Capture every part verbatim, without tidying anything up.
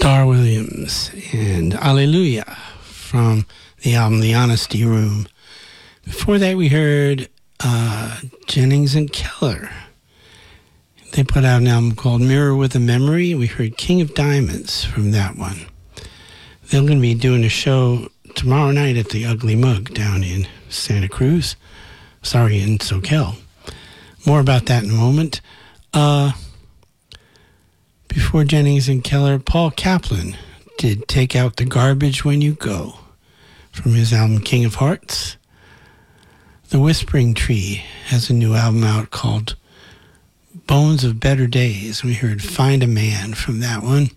Dar Williams and Alleluia from the album The Honesty Room. Before that, we heard uh, Jennings and Keller. They put out an album called Mirror with a Memory. We heard King of Diamonds from that one. They're going to be doing a show tomorrow night at the Ugly Mug down in Santa Cruz. Sorry, in Soquel. More about that in a moment. Uh... Before Jennings and Keller, Paul Kaplan did Take Out the Garbage When You Go from his album King of Hearts. The Whispering Tree has a new album out called Bones of Better Days. We heard Find a Man from that one.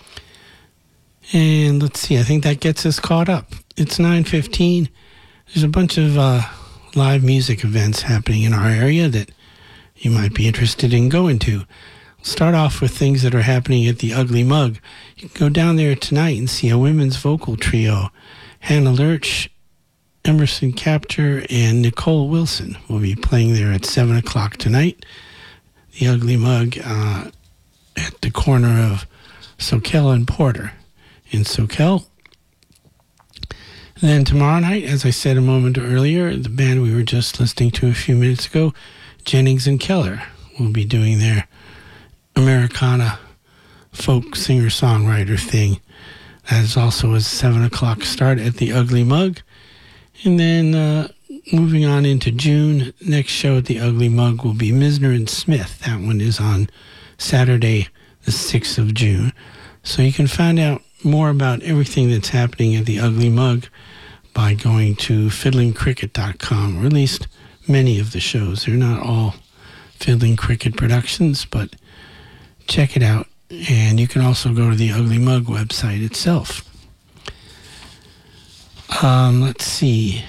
And let's see, I think that gets us caught up. It's nine fifteen. There's a bunch of uh, live music events happening in our area that you might be interested in going to. Start off with things that are happening at the Ugly Mug. You can go down there tonight and see a women's vocal trio. Hannah Lurch, Emerson Capture, and Nicole Wilson will be playing there at seven o'clock tonight. The Ugly Mug uh, at the corner of Soquel and Porter in Soquel. And then tomorrow night, as I said a moment earlier, the band we were just listening to a few minutes ago, Jennings and Keller, will be doing their Americana folk singer-songwriter thing. That is also a seven o'clock start at the Ugly Mug. And then uh, moving on into June, next show at the Ugly Mug will be Misner and Smith. That one is on Saturday, the sixth of June. So you can find out more about everything that's happening at the Ugly Mug by going to fiddling cricket dot com, or at least many of the shows. They're not all Fiddling Cricket productions, but check it out. And you can also go to the Ugly Mug website itself. Um, let's see.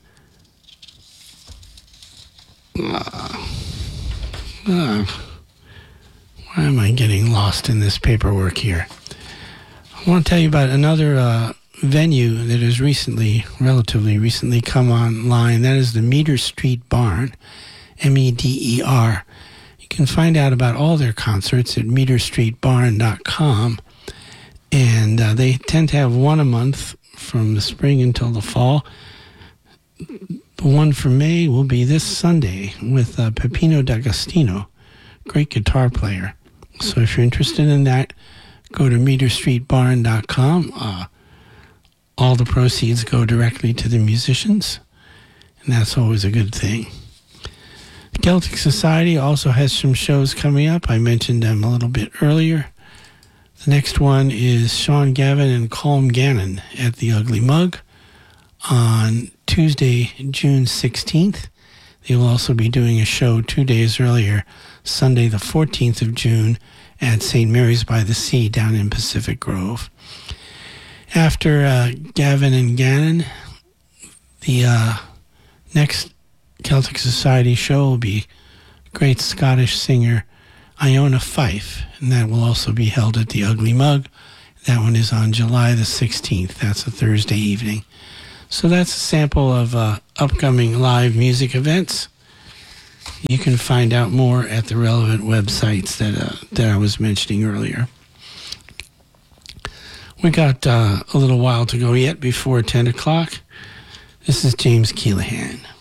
Uh, uh, why am I getting lost in this paperwork here? I want to tell you about another uh, venue that has recently, relatively recently, come online. That is the Meter Street Barn, M E D E R. You can find out about all their concerts at meter street barn dot com. And uh, they tend to have one a month from the spring until the fall. The one for May will be this Sunday with uh, Peppino D'Agostino, great guitar player. So if you're interested in that, go to meter street barn dot com. Uh, all the proceeds go directly to the musicians, and that's always a good thing. The Celtic Society also has some shows coming up. I mentioned them a little bit earlier. The next one is Sean Gavin and Colm Gannon at the Ugly Mug on Tuesday, June sixteenth. They will also be doing a show two days earlier, Sunday the fourteenth of June, at Saint Mary's by the Sea down in Pacific Grove. After uh, Gavin and Gannon, the uh, next Celtic Society show will be great Scottish singer Iona Fife, and that will also be held at the Ugly Mug. That one is on July the sixteenth. That's a Thursday evening. So that's a sample of uh, upcoming live music events. You can find out more at the relevant websites that uh, that I was mentioning earlier. We got uh, a little while to go yet before ten o'clock. This is James Keelahan.